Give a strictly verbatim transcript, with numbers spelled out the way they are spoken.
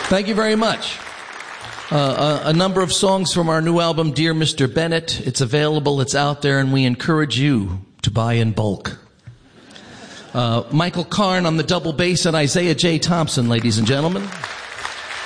Thank you very much. Uh, a, a number of songs from our new album, Dear Mister Bennett. It's available, it's out there, and we encourage you to buy in bulk. Uh, Michael Karn on the double bass and Isaiah J. Thompson, ladies and gentlemen.